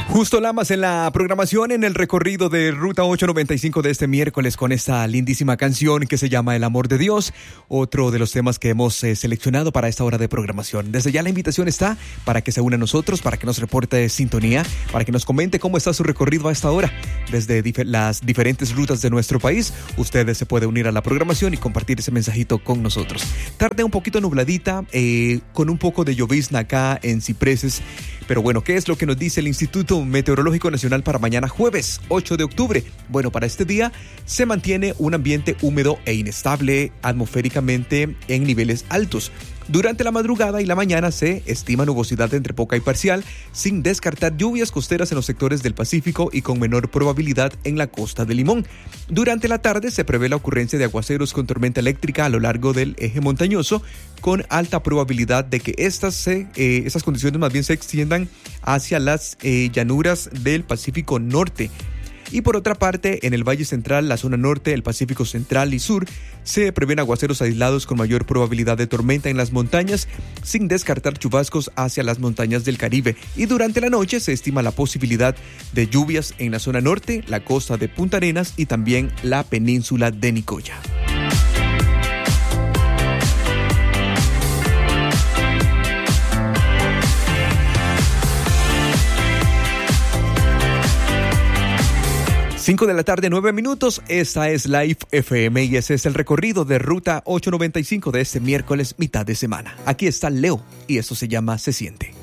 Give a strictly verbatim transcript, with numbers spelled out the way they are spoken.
Justo Lamas en la programación en el recorrido de Ruta ochocientos noventa y cinco de este miércoles con esta lindísima canción que se llama El Amor de Dios, otro de los temas que hemos eh, seleccionado para esta hora de programación. Desde ya la invitación está para que se una a nosotros, para que nos reporte sintonía, para que nos comente cómo está su recorrido a esta hora. Desde dif- las diferentes rutas de nuestro país, ustedes se pueden unir a la programación y compartir ese mensajito con nosotros. Tarde un poquito nubladita, eh, con un poco de llovizna acá en Cipreses. Pero bueno, ¿qué es lo que nos dice el Instituto Meteorológico Nacional para mañana jueves ocho de octubre? Bueno, para este día se mantiene un ambiente húmedo e inestable atmosféricamente en niveles altos. Durante la madrugada y la mañana se estima nubosidad entre poca y parcial, sin descartar lluvias costeras en los sectores del Pacífico y con menor probabilidad en la costa de Limón. Durante la tarde se prevé la ocurrencia de aguaceros con tormenta eléctrica a lo largo del eje montañoso, con alta probabilidad de que estas, se, eh, estas condiciones más bien se extiendan hacia las eh, llanuras del Pacífico Norte. Y por otra parte, en el Valle Central, la zona norte, el Pacífico Central y Sur, se prevén aguaceros aislados con mayor probabilidad de tormenta en las montañas, sin descartar chubascos hacia las montañas del Caribe. Y durante la noche se estima la posibilidad de lluvias en la zona norte, la costa de Punta Arenas y también la península de Nicoya. cinco de la tarde, nueve minutos, esta es Live F M y ese es el recorrido de Ruta ochocientos noventa y cinco de este miércoles, mitad de semana. Aquí está Leo y esto se llama Se Siente.